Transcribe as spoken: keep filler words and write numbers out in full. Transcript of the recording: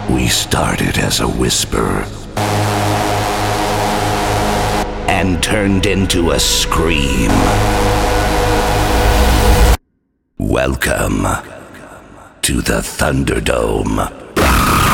We started as a whisper and turned into a scream. Welcome to the Thunderdome.